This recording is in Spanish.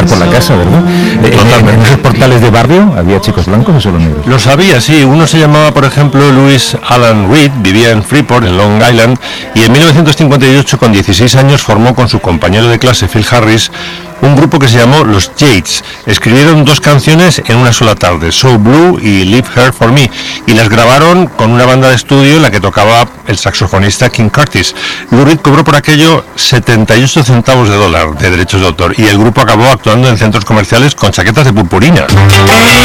andar por la casa, ¿verdad? En esos portales de barrio había chicos blancos o solo negros. Lo sabía, sí. Uno se llamaba, por ejemplo, Louis Alan Reed, vivía en Freeport, en Long Island, y en 1958, con 16 años, formó con su compañero de clase, Phil Harris, un grupo que se llamó Los Yates. Escribieron 2 canciones en una sola tarde, So Blue y Leave Her For Me, y las grabaron con una banda de estudio en la que tocaba el saxofonista King Curtis. Lou Reed cobró por aquello 78 centavos de dólar de derechos de autor, y el grupo acabó actuando en centros comerciales con chaquetas de purpurina.